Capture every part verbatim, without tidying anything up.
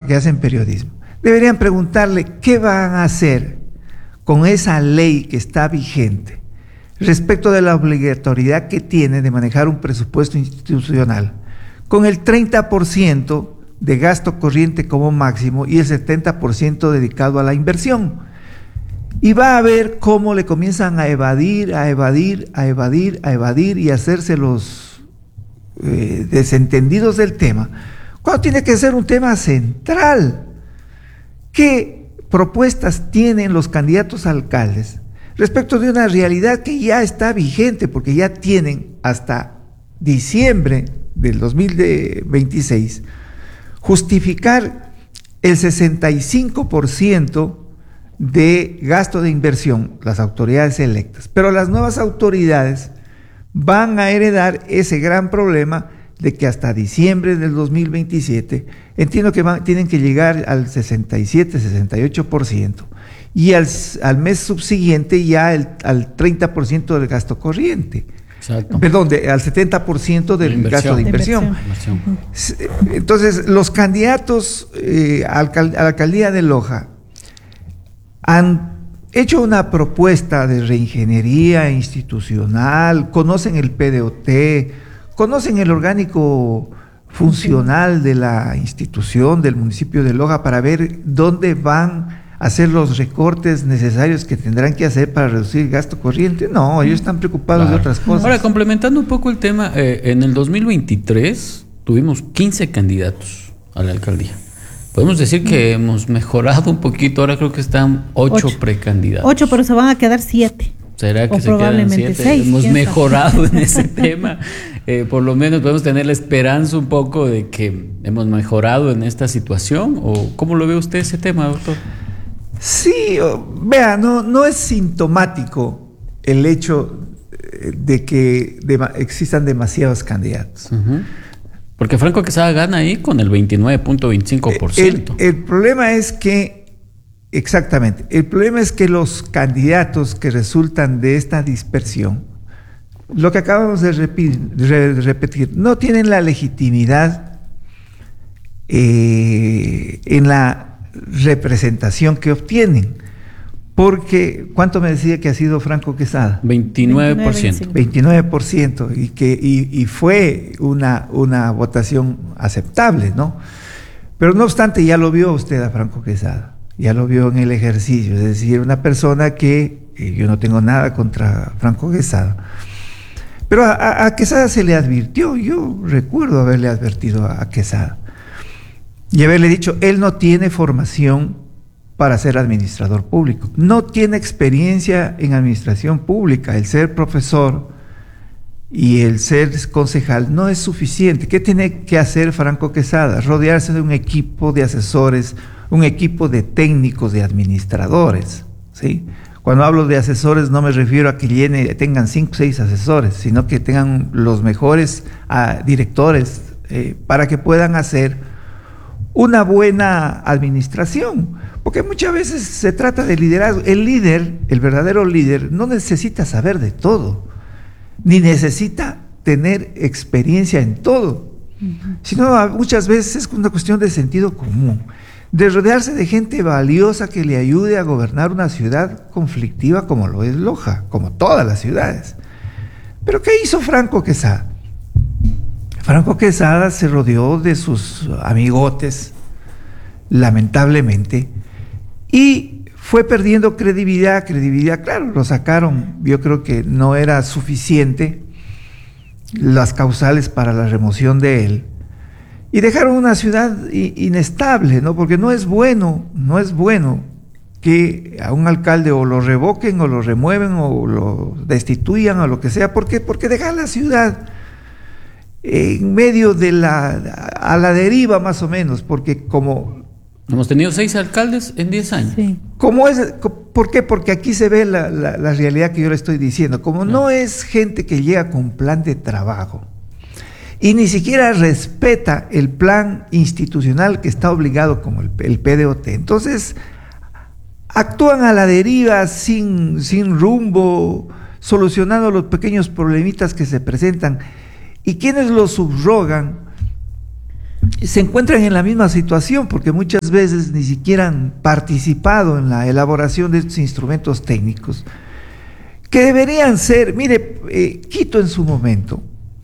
que hacen periodismo, deberían preguntarle qué van a hacer con esa ley que está vigente respecto de la obligatoriedad que tiene de manejar un presupuesto institucional con el treinta por ciento de gasto corriente como máximo y el setenta por ciento dedicado a la inversión. Y va a ver cómo le comienzan a evadir, a evadir, a evadir, a evadir y a hacerse los eh, desentendidos del tema, cuando tiene que ser un tema central. ¿Qué propuestas tienen los candidatos a alcaldes respecto de una realidad que ya está vigente, porque ya tienen hasta diciembre del dos mil veintiséis justificar el sesenta y cinco por ciento de gasto de inversión, las autoridades electas, pero las nuevas autoridades van a heredar ese gran problema de que hasta diciembre del dos mil veintisiete, entiendo que van, tienen que llegar al sesenta y siete, sesenta y ocho por ciento, y al, al mes subsiguiente ya el, al treinta por ciento del gasto corriente. Exacto. Perdón, de, al setenta por ciento del gasto de inversión. De inversión. Entonces, los candidatos eh, a, alcal, a la alcaldía de Loja han hecho una propuesta de reingeniería institucional, conocen el P D O T, conocen el orgánico funcional de la institución del municipio de Loja para ver dónde van a hacer los recortes necesarios que tendrán que hacer para reducir el gasto corriente. No, ellos están preocupados claro. de otras cosas. Ahora, complementando un poco el tema, eh, en el dos mil veintitrés tuvimos quince candidatos a la alcaldía. Podemos decir que hemos mejorado un poquito, ahora creo que están ocho, ocho. precandidatos. Ocho, pero se van a quedar siete. ¿Será que o se quedan siete? Seis, hemos mejorado en ese tema. Eh, por lo menos podemos tener la esperanza un poco de que hemos mejorado en esta situación. ¿O cómo lo ve usted ese tema, doctor? Sí, vea, no, no es sintomático el hecho de que de, existan demasiados candidatos. Uh-huh. Porque Franco Quesada gana ahí con el veintinueve punto veinticinco por ciento. El, el problema es que, exactamente, el problema es que los candidatos que resultan de esta dispersión, lo que acabamos de repetir, de repetir no tienen la legitimidad eh, en la representación que obtienen. Porque, ¿cuánto me decía que ha sido Franco Quesada? veintinueve por ciento. veintinueve por ciento, y, que, y, y fue una, una votación aceptable, ¿no? Pero no obstante, ya lo vio usted a Franco Quesada, ya lo vio en el ejercicio, es decir, una persona que, eh, yo no tengo nada contra Franco Quesada, pero a, a Quesada se le advirtió, yo recuerdo haberle advertido a, a Quesada, y haberle dicho, él no tiene formación para ser administrador público, no tiene experiencia en administración pública, el ser profesor y el ser concejal no es suficiente. ¿Qué tiene que hacer Franco Quesada? Rodearse de un equipo de asesores, un equipo de técnicos, de administradores, ¿sí? Cuando hablo de asesores no me refiero a que llene, tengan cinco o seis asesores, sino que tengan los mejores uh, directores eh, para que puedan hacer una buena administración, porque muchas veces se trata de liderazgo. El líder, el verdadero líder, no necesita saber de todo, ni necesita tener experiencia en todo, uh-huh. sino muchas veces es una cuestión de sentido común, de rodearse de gente valiosa que le ayude a gobernar una ciudad conflictiva como lo es Loja, como todas las ciudades. Pero ¿qué hizo Franco Quesada? Franco Quesada se rodeó de sus amigotes, lamentablemente, y fue perdiendo credibilidad, credibilidad, claro, lo sacaron, yo creo que no era suficiente las causales para la remoción de él, y dejaron una ciudad inestable, ¿no? Porque no es bueno, no es bueno que a un alcalde o lo revoquen o lo remueven o lo destituyan o lo que sea. ¿Por qué? Porque dejan la ciudad en medio de la, a la deriva más o menos, porque como... Hemos tenido seis alcaldes en diez años. Sí. ¿Cómo es? ¿Por qué? Porque aquí se ve la, la, la realidad que yo le estoy diciendo. Como no. no es gente que llega con plan de trabajo y ni siquiera respeta el plan institucional que está obligado como el, el P D O T. Entonces, actúan a la deriva sin, sin rumbo, solucionando los pequeños problemitas que se presentan. Y quienes lo subrogan se encuentran en la misma situación porque muchas veces ni siquiera han participado en la elaboración de estos instrumentos técnicos que deberían ser, mire, eh, Quito en su momento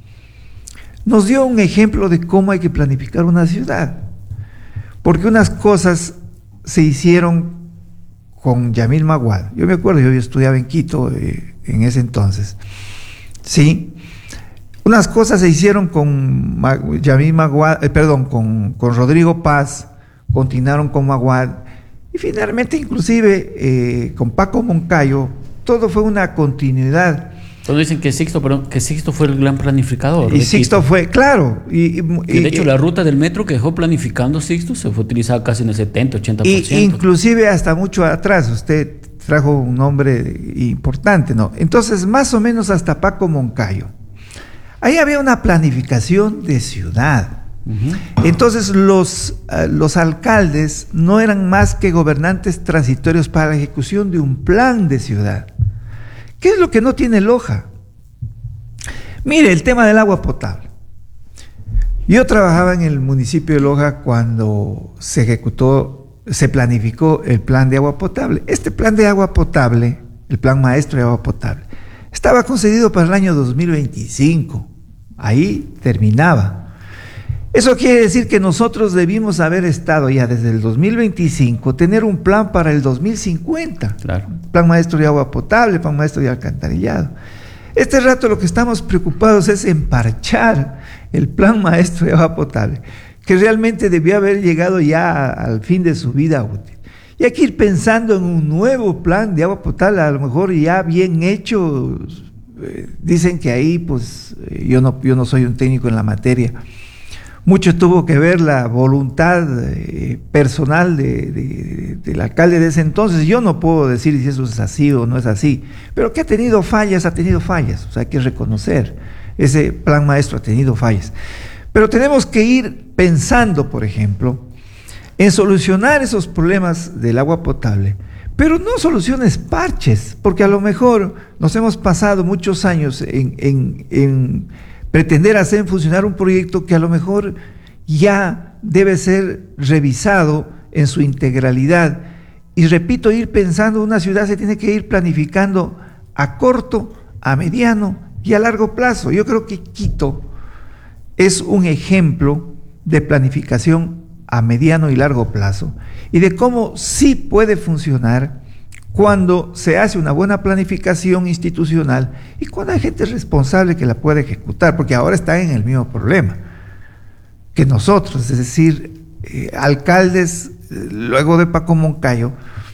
nos dio un ejemplo de cómo hay que planificar una ciudad, porque unas cosas se hicieron con Yamil Maguad. Yo me acuerdo, yo estudiaba en Quito eh, en ese entonces, sí. Unas cosas se hicieron con Yamil Maguad, eh, perdón, con, con Rodrigo Paz, continuaron con Maguad, y finalmente inclusive eh, con Paco Moncayo, todo fue una continuidad. Cuando dicen que Sixto, perdón, que Sixto fue el gran planificador. Y Sixto Quito. fue, claro. Y, y, que de hecho la ruta del metro que dejó planificando Sixto se fue utilizada casi en el setenta, ochenta por ciento. Y inclusive hasta mucho atrás, usted trajo un nombre importante, ¿no? Entonces, más o menos hasta Paco Moncayo. Ahí había una planificación de ciudad. Uh-huh. Entonces los, uh, los alcaldes no eran más que gobernantes transitorios para la ejecución de un plan de ciudad. ¿Qué es lo que no tiene Loja? Mire, el tema del agua potable. Yo trabajaba en el municipio de Loja cuando se ejecutó, se planificó el plan de agua potable. Este plan de agua potable, el plan maestro de agua potable, estaba concedido para el año dos mil veinticinco. Ahí terminaba. Eso quiere decir que nosotros debimos haber estado ya desde el dos mil veinticinco, tener un plan para el dos mil cincuenta. Claro. Plan maestro de agua potable, plan maestro de alcantarillado. Este rato lo que estamos preocupados es en parchar el plan maestro de agua potable, que realmente debió haber llegado ya al fin de su vida útil. Y hay que ir pensando en un nuevo plan de agua potable, a lo mejor ya bien hecho. Eh, dicen que ahí, pues, eh, yo no, yo no soy un técnico en la materia. Mucho tuvo que ver la voluntad eh, personal de, de, del alcalde de ese entonces. Yo no puedo decir si eso es así o no es así, pero que ha tenido fallas, ha tenido fallas. O sea, hay que reconocer, ese plan maestro ha tenido fallas. Pero tenemos que ir pensando, por ejemplo, en solucionar esos problemas del agua potable, pero no soluciones parches, porque a lo mejor nos hemos pasado muchos años en, en, en pretender hacer funcionar un proyecto que a lo mejor ya debe ser revisado en su integralidad. Y repito, ir pensando, una ciudad se tiene que ir planificando a corto, a mediano y a largo plazo. Yo creo que Quito es un ejemplo de planificación a mediano y largo plazo y de cómo sí puede funcionar cuando se hace una buena planificación institucional y cuando hay gente responsable que la puede ejecutar, porque ahora están en el mismo problema que nosotros, es decir, eh, alcaldes, eh, luego de Paco Moncayo,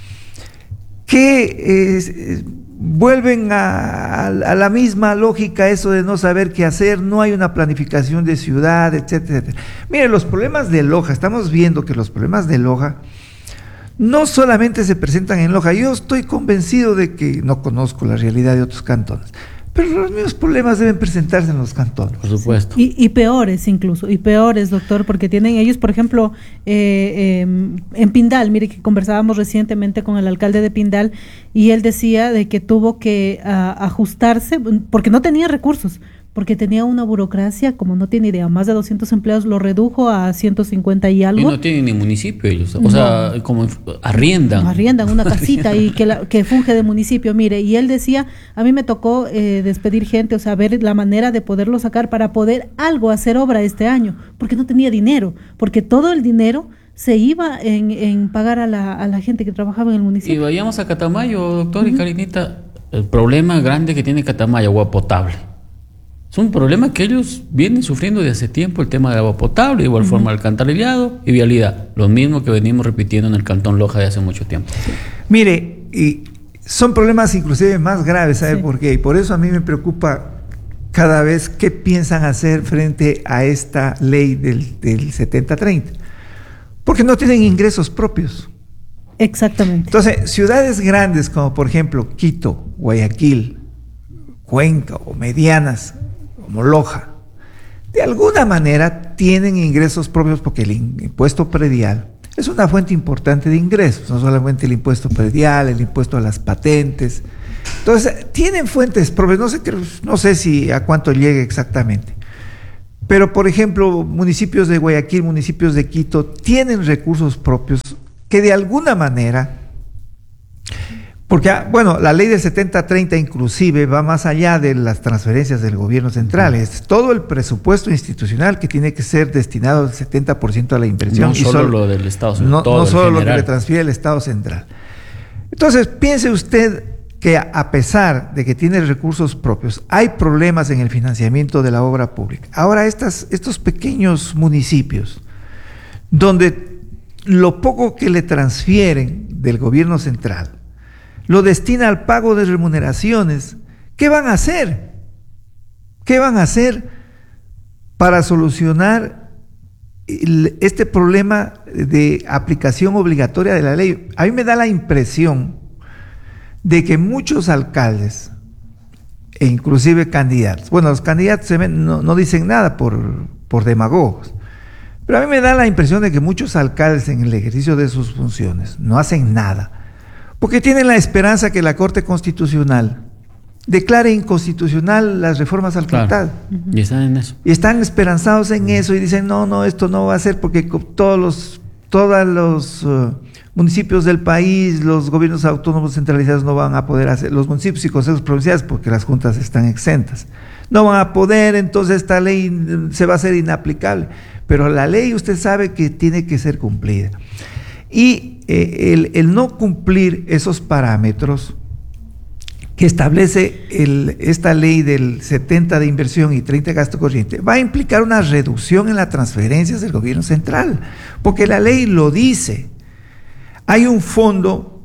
que eh, vuelven a, a la misma lógica, eso de no saber qué hacer, no hay una planificación de ciudad, etcétera, etcétera. Mire, los problemas de Loja, estamos viendo que los problemas de Loja no solamente se presentan en Loja. Yo estoy convencido de que no conozco la realidad de otros cantones, pero los mismos problemas deben presentarse en los cantones. Por supuesto. Y, y peores incluso, y peores, doctor, porque tienen ellos, por ejemplo, eh, eh, en Pindal, mire que conversábamos recientemente con el alcalde de Pindal y él decía de que tuvo que uh, ajustarse porque no tenía recursos, porque tenía una burocracia, como no tiene idea, más de doscientos empleados, lo redujo a ciento cincuenta y algo. Y no tienen ni municipio ellos, o no. sea, como arriendan. Arriendan una casita y que, la, que funge de municipio, mire, y él decía, a mí me tocó eh, despedir gente, o sea, ver la manera de poderlo sacar para poder algo hacer obra este año, porque no tenía dinero, porque todo el dinero se iba en, en pagar a la, a la gente que trabajaba en el municipio. Y vayamos a Catamayo, doctor uh-huh. y Karinita, el problema grande que tiene Catamayo, agua potable. Es un problema que ellos vienen sufriendo desde hace tiempo, el tema de agua potable, de igual uh-huh. forma alcantarillado y vialidad. Lo mismo que venimos repitiendo en el Cantón Loja de hace mucho tiempo. Sí. Mire, y son problemas inclusive más graves, ¿sabe sí. por qué? Y por eso a mí me preocupa cada vez qué piensan hacer frente a esta ley del, del setenta treinta. Porque no tienen ingresos propios. Exactamente. Entonces, ciudades grandes como por ejemplo Quito, Guayaquil, Cuenca o medianas como Loja, de alguna manera tienen ingresos propios porque el impuesto predial es una fuente importante de ingresos, no solamente el impuesto predial, el impuesto a las patentes. Entonces, tienen fuentes propias, no sé, no sé si a cuánto llegue exactamente, Pero, por ejemplo, municipios de Guayaquil, municipios de Quito, tienen recursos propios que de alguna manera, porque, bueno, la ley del setenta treinta inclusive va más allá de las transferencias del gobierno central, es todo el presupuesto institucional que tiene que ser destinado al setenta por ciento a la inversión. No solo, solo lo del Estado central. No, no solo lo que le transfiere el Estado central. Entonces, piense usted que a pesar de que tiene recursos propios, hay problemas en el financiamiento de la obra pública. Ahora, estas, estos pequeños municipios, donde lo poco que le transfieren del gobierno central, lo destina al pago de remuneraciones, ¿qué van a hacer? ¿Qué van a hacer para solucionar el, este problema de aplicación obligatoria de la ley? A mí me da la impresión de que muchos alcaldes e inclusive candidatos, bueno, los candidatos se ven, no, no dicen nada por, por demagogos, pero a mí me da la impresión de que muchos alcaldes en el ejercicio de sus funciones no hacen nada, porque tienen la esperanza que la Corte Constitucional declare inconstitucional las reformas al tratado. Claro. Y están en eso. Y están esperanzados en eso y dicen, no, no, esto no va a ser porque todos los, todos los uh, municipios del país, los gobiernos autónomos centralizados no van a poder hacer, los municipios y consejos provinciales, porque las juntas están exentas, no van a poder, entonces esta ley se va a hacer inaplicable. Pero la ley usted sabe que tiene que ser cumplida. Y eh, el, el no cumplir esos parámetros que establece el, esta ley del setenta de inversión y treinta de gasto corriente, va a implicar una reducción en las transferencias del gobierno central, porque la ley lo dice. Hay un fondo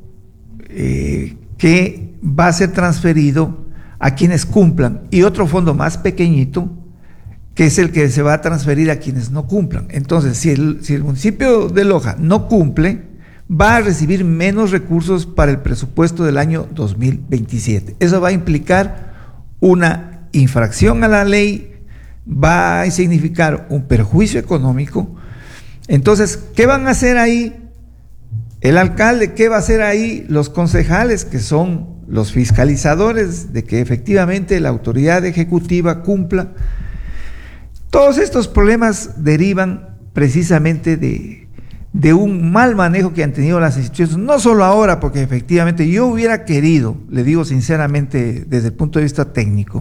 eh, que va a ser transferido a quienes cumplan y otro fondo más pequeñito que es el que se va a transferir a quienes no cumplan. Entonces, si el, si el municipio de Loja no cumple, va a recibir menos recursos para el presupuesto del año dos mil veintisiete. Eso va a implicar una infracción a la ley, va a significar un perjuicio económico. Entonces, ¿qué van a hacer ahí? El alcalde, ¿qué va a hacer ahí? Los concejales, que son los fiscalizadores de que efectivamente la autoridad ejecutiva cumpla. Todos estos problemas derivan precisamente de, de un mal manejo que han tenido las instituciones, no solo ahora, porque efectivamente yo hubiera querido, le digo sinceramente desde el punto de vista técnico,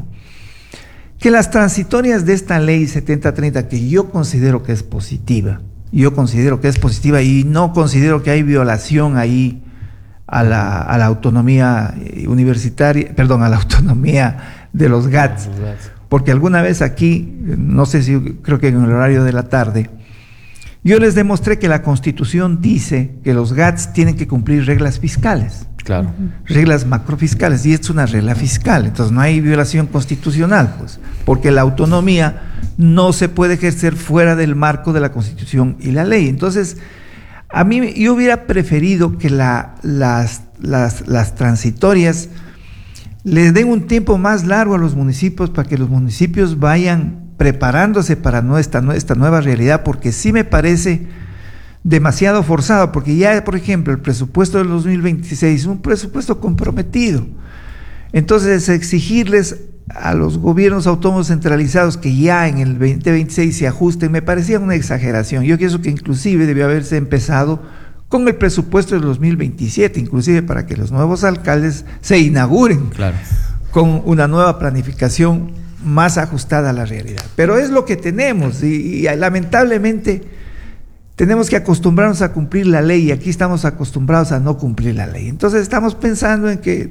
que las transitorias de esta ley setenta treinta, que yo considero que es positiva, yo considero que es positiva y no considero que hay violación ahí a la, a la autonomía universitaria, perdón, a la autonomía de los G A T S, porque alguna vez aquí, no sé si, creo que en el horario de la tarde, yo les demostré que la Constitución dice que los G A T S tienen que cumplir reglas fiscales. Claro. Reglas macrofiscales, y esto es una regla fiscal, entonces no hay violación constitucional, pues, porque la autonomía no se puede ejercer fuera del marco de la Constitución y la ley. Entonces, a mí yo hubiera preferido que la, las, las, las transitorias les den un tiempo más largo a los municipios para que los municipios vayan preparándose para nuestra, esta nueva realidad, porque sí me parece demasiado forzado, porque ya, por ejemplo, el presupuesto del dos mil veintiséis es un presupuesto comprometido. Entonces, exigirles a los gobiernos autónomos centralizados que ya en el veinte veintiséis se ajusten, me parecía una exageración. Yo pienso que inclusive debió haberse empezado con el presupuesto del dos mil veintisiete, inclusive para que los nuevos alcaldes se inauguren, claro, con una nueva planificación más ajustada a la realidad. Pero es lo que tenemos y, y lamentablemente tenemos que acostumbrarnos a cumplir la ley y aquí estamos acostumbrados a no cumplir la ley. Entonces estamos pensando en que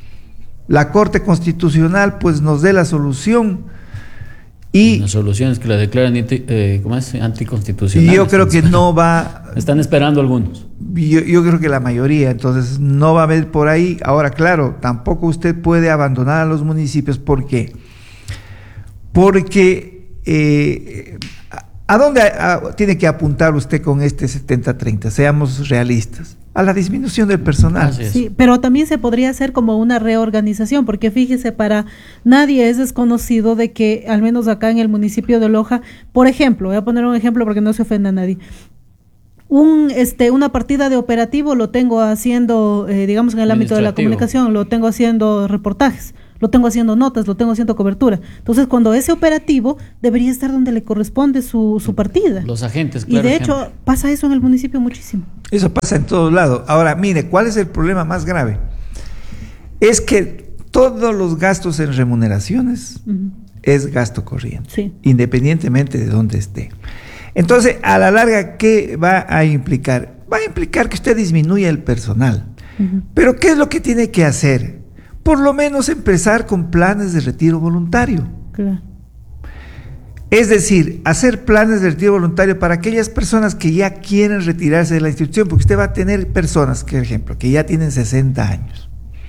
la Corte Constitucional pues nos dé la solución y la solución es que la declaran eh, ¿cómo es? Anticonstitucional. Y yo creo que no va. Están esperando algunos. Yo, yo creo que la mayoría, entonces no va a haber por ahí. Ahora, claro, tampoco usted puede abandonar a los municipios. ¿Por qué? Porque eh, ¿a dónde a, a, tiene que apuntar usted con este setenta treinta? Seamos realistas. A la disminución del personal. Sí, pero también se podría hacer como una reorganización, porque fíjese, para nadie es desconocido de que, al menos acá en el municipio de Loja, por ejemplo, voy a poner un ejemplo porque no se ofenda a nadie, un este una partida de operativo lo tengo haciendo, eh, digamos en el ámbito de la comunicación, lo tengo haciendo reportajes, lo tengo haciendo notas, lo tengo haciendo cobertura. Entonces, cuando ese operativo debería estar donde le corresponde su, su partida. Los agentes, claro. Y de hecho, ejemplo. pasa eso en el municipio muchísimo. Eso pasa en todos lados. Ahora, mire, ¿cuál es el problema más grave? Es que todos los gastos en remuneraciones uh-huh. es gasto corriente, sí. independientemente de dónde esté. Entonces, a la larga, ¿qué va a implicar? Va a implicar que usted disminuya el personal. Uh-huh. Pero ¿qué es lo que tiene que hacer? Por lo menos empezar con planes de retiro voluntario. Claro. Es decir, hacer planes de retiro voluntario para aquellas personas que ya quieren retirarse de la institución, porque usted va a tener personas, por ejemplo, que ya tienen sesenta años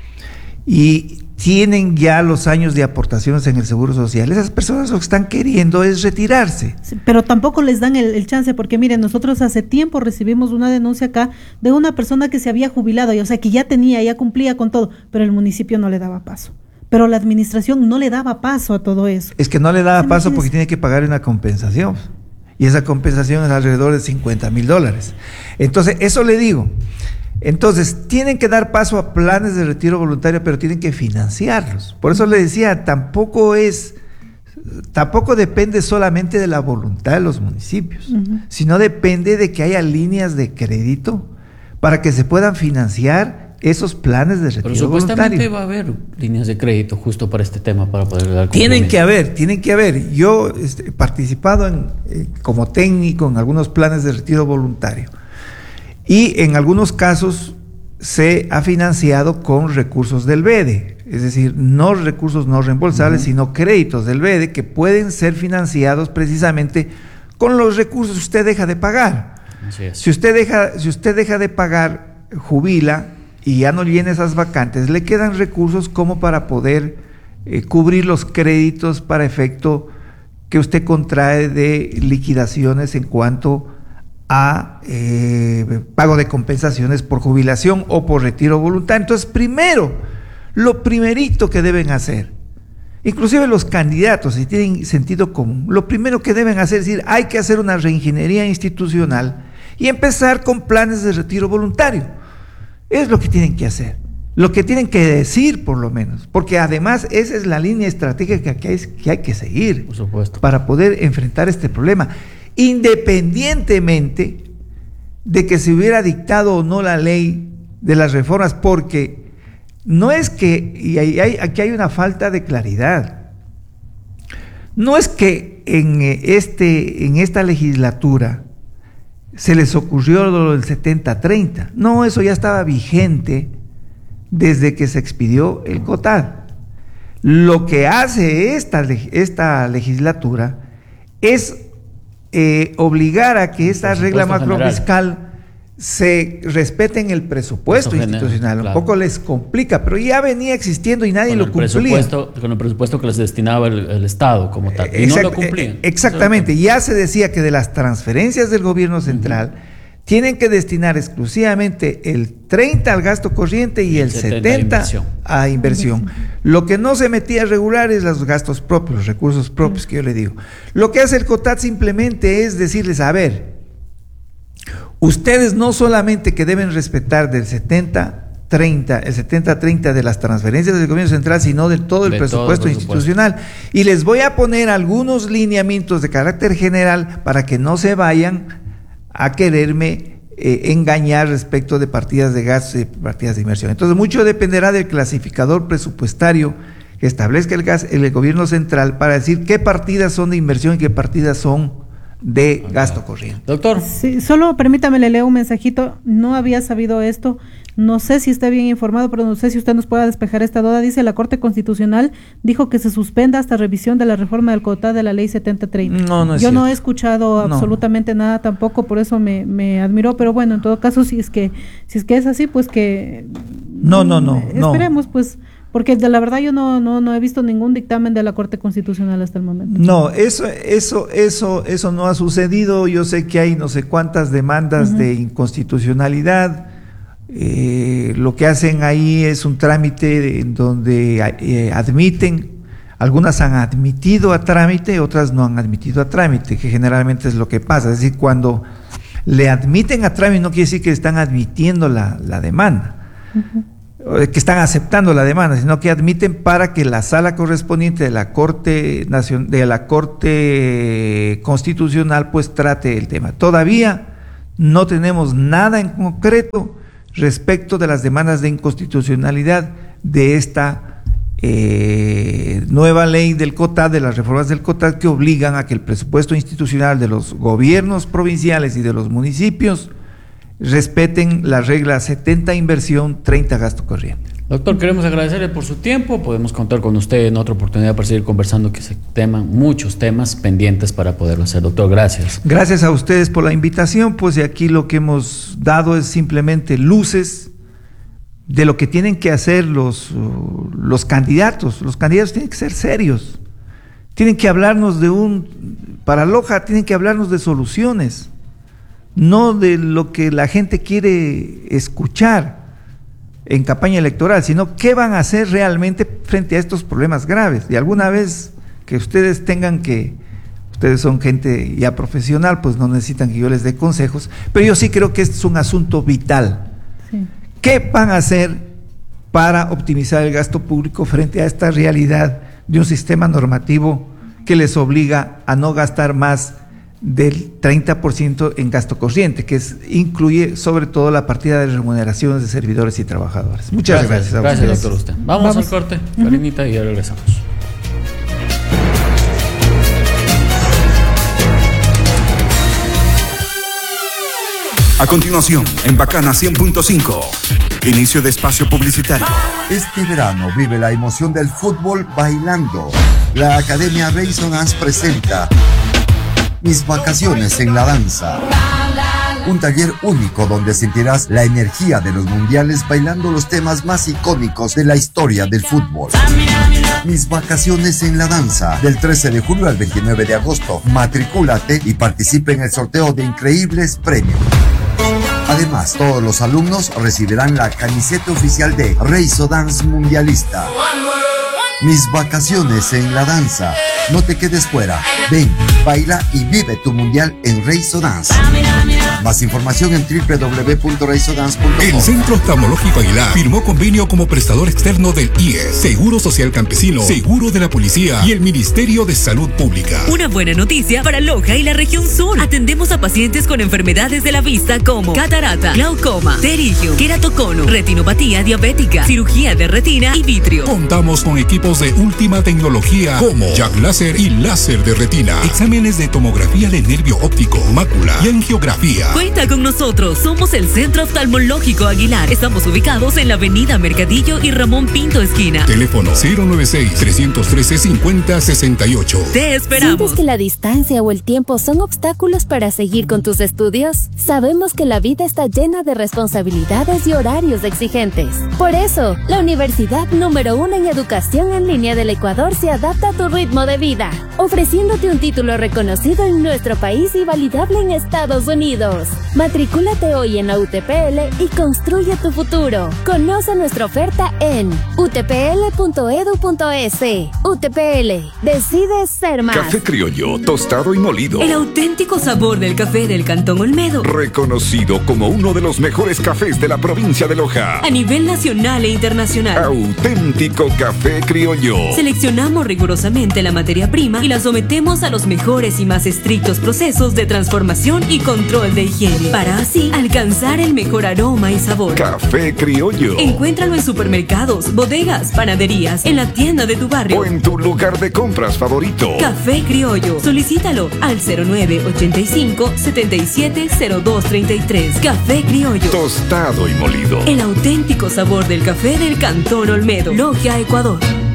y tienen ya los años de aportaciones en el Seguro Social. Esas personas lo que están queriendo es retirarse. Sí, pero tampoco les dan el, el chance, porque miren, nosotros hace tiempo recibimos una denuncia acá de una persona que se había jubilado, y, o sea, que ya tenía, ya cumplía con todo, pero el municipio no le daba paso. Pero la administración no le daba paso a todo eso. Es que no le daba paso porque tiene que pagar una compensación. Y esa compensación es alrededor de cincuenta mil dólares. Entonces, eso le digo. Entonces, tienen que dar paso a planes de retiro voluntario, pero tienen que financiarlos. Por eso le decía, tampoco es, tampoco depende solamente de la voluntad de los municipios, uh-huh. sino depende de que haya líneas de crédito para que se puedan financiar esos planes de retiro Pero supuestamente voluntario. va a haber líneas de crédito justo para este tema, para poder dar Tienen que haber, tienen que haber. Yo este, he participado en, eh, como técnico en algunos planes de retiro voluntario. Y en algunos casos se ha financiado con recursos del B E D E, es decir, no recursos no reembolsables, uh-huh. sino créditos del B E D E que pueden ser financiados precisamente con los recursos que usted deja de pagar. Así es. Si usted deja, si usted deja de pagar, jubila y ya no llena esas vacantes, le quedan recursos como para poder eh, cubrir los créditos para efecto que usted contrae de liquidaciones en cuanto a eh, pago de compensaciones por jubilación o por retiro voluntario. Entonces, primero, lo primerito que deben hacer, inclusive los candidatos, si tienen sentido común, lo primero que deben hacer es decir, hay que hacer una reingeniería institucional y empezar con planes de retiro voluntario. Es lo que tienen que hacer, lo que tienen que decir por lo menos, porque además esa es la línea estratégica que hay que, hay que seguir, por supuesto, para poder enfrentar este problema. Independientemente de que se hubiera dictado o no la ley de las reformas, porque no es que, y hay, hay, aquí hay una falta de claridad, no es que en, este, en esta legislatura se les ocurrió lo del setenta treinta, no, eso ya estaba vigente desde que se expidió el COTAD. Lo que hace esta, esta legislatura es Eh, obligar a que esta regla macrofiscal general se respete en el presupuesto institucional. General, claro. Un poco les complica, pero ya venía existiendo y nadie con lo el cumplía. Con el presupuesto que les destinaba el, el Estado como tal, y Exact, no lo cumplían. Exactamente, ya se decía que de las transferencias del gobierno central uh-huh. tienen que destinar exclusivamente el treinta al gasto corriente y, y el setenta a inversión. Lo que no se metía regular es los gastos propios, los recursos propios que yo le digo. Lo que hace el COTAD simplemente es decirles, a ver, ustedes no solamente que deben respetar del setenta treinta, el setenta treinta de las transferencias del gobierno central, sino de todo el de presupuesto todo el institucional. Presupuesto. Y les voy a poner algunos lineamientos de carácter general para que no se vayan a quererme Eh, engañar respecto de partidas de gasto y partidas de inversión. Entonces, mucho dependerá del clasificador presupuestario que establezca el, gas, el gobierno central para decir qué partidas son de inversión y qué partidas son de okay. gasto corriente. Doctor. Sí, solo permítame, le leo un mensajito. No había sabido esto. No sé si está bien informado, pero no sé si usted nos pueda despejar esta duda. Dice, la Corte Constitucional dijo que se suspenda hasta revisión de la reforma del COTAD de la ley setenta treinta. No, no es Yo cierto. no he escuchado no. absolutamente nada tampoco, por eso me, me admiró, pero bueno, en todo caso, si es que si es que es así, pues que... No, no, no. Esperemos, no. pues, porque de la verdad yo no, no, no he visto ningún dictamen de la Corte Constitucional hasta el momento. No, eso, eso, eso, eso no ha sucedido. Yo sé que hay no sé cuántas demandas uh-huh. de inconstitucionalidad. Eh, lo que hacen ahí es un trámite en donde eh, admiten, algunas han admitido a trámite, otras no han admitido a trámite, que generalmente es lo que pasa. Es decir, cuando le admiten a trámite no quiere decir que están admitiendo la, la demanda. Uh-huh. que están aceptando la demanda, sino que admiten para que la sala correspondiente de la Corte Nacion- de la Corte Constitucional pues trate el tema. Todavía no tenemos nada en concreto respecto de las demandas de inconstitucionalidad de esta eh, nueva ley del COTAD, de las reformas del COTAD que obligan a que el presupuesto institucional de los gobiernos provinciales y de los municipios respeten la regla setenta inversión, treinta gasto corriente. Doctor, queremos agradecerle por su tiempo. Podemos contar con usted en otra oportunidad para seguir conversando, que se teman muchos temas pendientes para poderlo hacer. Doctor, gracias. Gracias a ustedes por la invitación, pues de aquí lo que hemos dado es simplemente luces de lo que tienen que hacer los, uh, los candidatos. Los candidatos tienen que ser serios, tienen que hablarnos de un, para Loja tienen que hablarnos de soluciones, no de lo que la gente quiere escuchar en campaña electoral, sino qué van a hacer realmente frente a estos problemas graves. Y alguna vez que ustedes tengan que, ustedes son gente ya profesional, pues no necesitan que yo les dé consejos, pero yo sí creo que este es un asunto vital. Sí. ¿Qué van a hacer para optimizar el gasto público frente a esta realidad de un sistema normativo que les obliga a no gastar más del treinta por ciento en gasto corriente, que es, incluye sobre todo la partida de remuneraciones de servidores y trabajadores? Muchas gracias. Gracias, gracias doctor. Usted. Vamos, Vamos al corte, uh-huh. Karinita, y ya regresamos. A continuación, en Bacana cien punto cinco, inicio de espacio publicitario. Este verano vive la emoción del fútbol bailando. La Academia Resonance presenta Mis vacaciones en la danza. Un taller único donde sentirás la energía de los mundiales bailando los temas más icónicos de la historia del fútbol. Mis vacaciones en la danza, del trece de julio al veintinueve de agosto. Matricúlate y participa en el sorteo de increíbles premios. Además, todos los alumnos recibirán la camiseta oficial de Reizo Dance Mundialista. Mis vacaciones en la danza. No te quedes fuera. Ven, baila y vive tu mundial en Reizo Dance. Más información en doble u doble u doble u punto reizo dance punto com. El Centro Oftalmológico Aguilar firmó convenio como prestador externo del I E S, Seguro Social Campesino, Seguro de la Policía y el Ministerio de Salud Pública. Una buena noticia para Loja y la región sur. Atendemos a pacientes con enfermedades de la vista como catarata, glaucoma, pterigio, queratocono, retinopatía diabética, cirugía de retina y vitrio. Contamos con equipos de última tecnología como Jack Láser y láser de retina, exámenes de tomografía de nervio óptico, mácula y angiografía. Cuenta con nosotros, somos el Centro Oftalmológico Aguilar. Estamos ubicados en la avenida Mercadillo y Ramón Pinto esquina. Teléfono cero nueve seis, tres uno tres, cinco cero seis ocho. Te esperamos. ¿Sientes que la distancia o el tiempo son obstáculos para seguir con tus estudios? Sabemos que la vida está llena de responsabilidades y horarios exigentes. Por eso, la universidad número uno en educación en línea del Ecuador se adapta a tu ritmo de vida, ofreciéndote un título reconocido en nuestro país y validable en Estados Unidos. Matricúlate hoy en la U T P L y construye tu futuro. Conoce nuestra oferta en u t p l punto e d u punto e s. U T P L, decides ser más. Café criollo, tostado y molido. El auténtico sabor del café del Cantón Olmedo. Reconocido como uno de los mejores cafés de la provincia de Loja. A nivel nacional e internacional. Auténtico café criollo. Seleccionamos rigurosamente la materia prima y la sometemos a los mejores y más estrictos procesos de transformación y control de higiene, para así alcanzar el mejor aroma y sabor. Café criollo. Encuéntralo en supermercados, bodegas, panaderías, en la tienda de tu barrio o en tu lugar de compras favorito. Café criollo. Solicítalo al cero nueve ochenta y cinco, setenta y siete, cero dos treinta y tres. Café criollo. Tostado y molido. El auténtico sabor del café del Cantón Olmedo. Loja, Ecuador.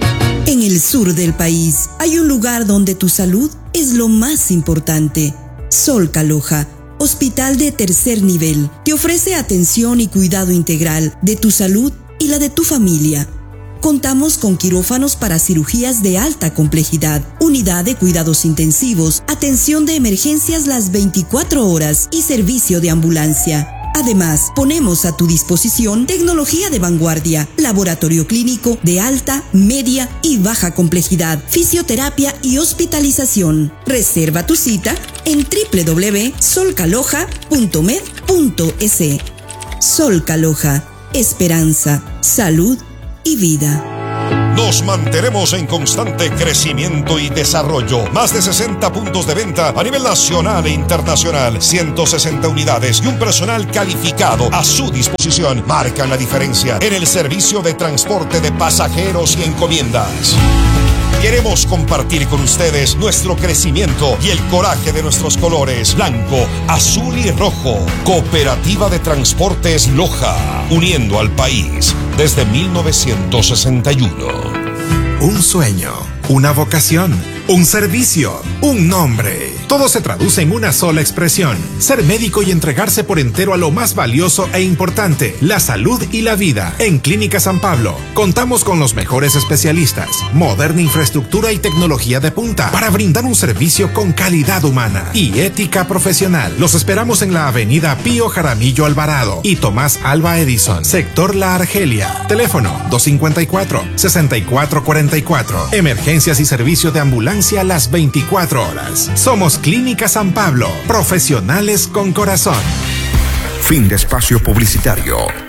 En el sur del país hay un lugar donde tu salud es lo más importante. Solca Loja, hospital de tercer nivel, te ofrece atención y cuidado integral de tu salud y la de tu familia. Contamos con quirófanos para cirugías de alta complejidad, unidad de cuidados intensivos, atención de emergencias las veinticuatro horas y servicio de ambulancia. Además, ponemos a tu disposición tecnología de vanguardia, laboratorio clínico de alta, media y baja complejidad, fisioterapia y hospitalización. Reserva tu cita en doble u doble u doble u punto solcaloja punto med punto es. Solca Loja, esperanza, salud y vida. Nos mantenemos en constante crecimiento y desarrollo. Más de sesenta puntos de venta a nivel nacional e internacional, ciento sesenta unidades y un personal calificado a su disposición marcan la diferencia en el servicio de transporte de pasajeros y encomiendas. Queremos compartir con ustedes nuestro crecimiento y el coraje de nuestros colores blanco, azul y rojo. Cooperativa de Transportes Loja, uniendo al país desde mil novecientos sesenta y uno. Un sueño, una vocación, un servicio, un nombre. Todo se traduce en una sola expresión: ser médico y entregarse por entero a lo más valioso e importante, la salud y la vida. En Clínica San Pablo contamos con los mejores especialistas, moderna infraestructura y tecnología de punta para brindar un servicio con calidad humana y ética profesional. Los esperamos en la avenida Pío Jaramillo Alvarado y Tomás Alba Edison, sector La Argelia. Teléfono dos cinco cuatro, seis cuatro cuatro cuatro. Emergencias y servicio de ambulancia las veinticuatro horas. Somos Clínica San Pablo, profesionales con corazón. Fin de espacio publicitario.